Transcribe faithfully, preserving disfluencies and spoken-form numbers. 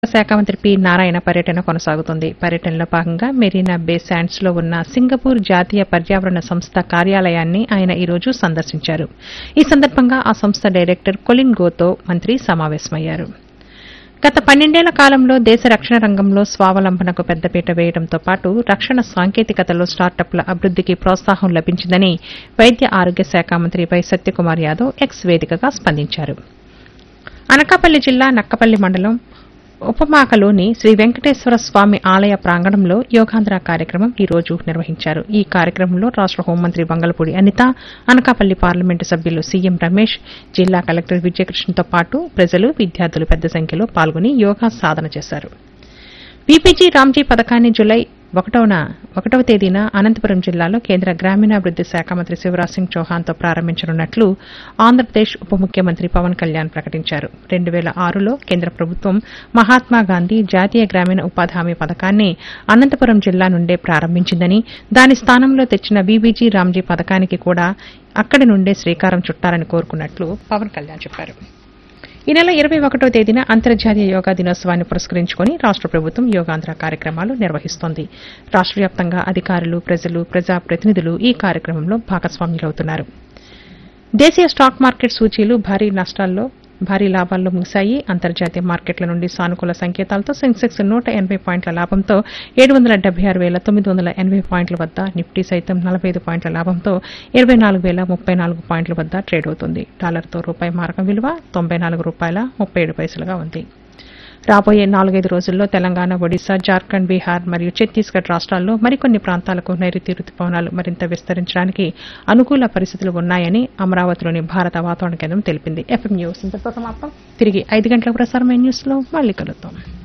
శాఖ మంత్రి పి నారాయణ పర్యటన కొనసాగుతుంది. పర్యటనలో భాగంగా మెరీనా బే శాండ్స్ లో ఉన్న సింగపూర్ జాతీయ పర్యావరణ సంస్థ కార్యాలయాన్ని ఆయన ఈ రోజు సందర్శించారు. ఈ సందర్భంగా ఆ సంస్థ డైరెక్టర్ కొలిన్ గోతో మంత్రి సమావేశమయ్యారు. గత పన్నెండేళ్ల కాలంలో దేశ రక్షణ రంగంలో స్వావలంబనకు పెద్దపీట వేయడంతో పాటు రక్షణ సాంకేతికతలో స్టార్టప్ల అభివృద్దికి ప్రోత్సాహం లభించిందని వైద్య ఆరోగ్య శాఖ మంత్రి వై సత్యకుమార్ యాదవ్ ఎక్స్ వేదికగా స్పందించారు. అనకాపల్లి జిల్లా నక్కపల్లి మండలం ఉపమాకలోని శ్రీ వెంకటేశ్వర స్వామి ఆలయ ప్రాంగణంలో యోగాంధ్ర కార్యక్రమం ఈ రోజు నిర్వహించారు. ఈ కార్యక్రమంలో రాష్ట హోంమంత్రి వంగలపూడి అనిత, అనకాపల్లి పార్లమెంటు సభ్యులు సీఎం రమేష్, జిల్లా కలెక్టర్ విజయకృష్ణతో పాటు ప్రజలు, విద్యార్థులు పెద్ద సంఖ్యలో పాల్గొని యోగా సాధన చేశారు. వీపీజీ రామ్జీ పథకాన్ని జులై ఒకటవ ఒకటవ తేదీన అనంతపురం జిల్లాలో కేంద్ర గ్రామీణాభివృద్ది శాఖ మంత్రి శివరాజ్ సింగ్ చౌహాన్తో ప్రారంభించనున్నట్లు ఆంధ్రప్రదేశ్ ఉప ముఖ్యమంత్రి పవన్ కళ్యాణ్ ప్రకటించారు. రెండు వేల ఆరులో కేంద్ర ప్రభుత్వం మహాత్మాగాంధీ జాతీయ గ్రామీణ ఉపాధి హామీ పథకాన్ని అనంతపురం జిల్లా నుండే ప్రారంభించిందని, దాని స్థానంలో తెచ్చిన వీబీజీ రామ్జీ పథకానికి కూడా అక్కడి నుండే శ్రీకారం చుట్టాలని కోరుకున్నట్లు పవన్ కళ్యాణ్ చెప్పారు. ఈ నెల ఇరవై ఒకటో తేదీన అంతర్జాతీయ యోగా దినోత్సవాన్ని పురస్కరించుకుని రాష్ట ప్రభుత్వం యోగాంధ్ర కార్యక్రమాలు నిర్వహిస్తోంది. రాష్ట వ్యాప్తంగా అధికారులు, ప్రజలు, ప్రజాప్రతినిధులు ఈ కార్యక్రమంలో భాగస్వామ్యులవుతున్నారు. దేశీయ స్టాక్ మార్కెట్ సూచీలు భారీ నష్టాల్లో భారీ లాభాల్లో ముగిశాయి. అంతర్జాతీయ మార్కెట్ల నుండి సానుకూల సంకేతాలతో సెన్సెక్స్ నూట ఎనబై పాయింట్ల లాభంతో ఏడు వందల డెబ్బై ఆరు వేల తొమ్మిది వందల ఎనబై పాయింట్ల వద్ద, నిఫ్టీ సైతం నలభై ఐదు పాయింట్ల లాభంతో ఇరవై నాలుగు వేల ముప్పై నాలుగు పాయింట్ల వద్ద ట్రేడ్ అవుతుంది. డాలర్తో రూపాయి మారకం విలువ తొంభై నాలుగు రూపాయల ముప్పై ఏడు పైసలుగా ఉంది. రాబోయే నాలుగైదు రోజుల్లో తెలంగాణ, ఒడిశా, జార్ఖండ్, బీహార్ మరియు ఛత్తీస్గఢ్ రాష్ట్రాల్లో మరికొన్ని ప్రాంతాలకు నైరుతి రుతుపవనాలు మరింత విస్తరించడానికి అనుకూల పరిస్థితులు ఉన్నాయని అమరావతిలోని భారత వాతావరణ కేంద్రం తెలిపింది. ఎఫ్ఎం న్యూస్ ఇంతటితో సమాప్తం. తిరిగి ఐదు గంటల ప్రసారమైన న్యూస్లో మళ్లీ కలుద్దాం.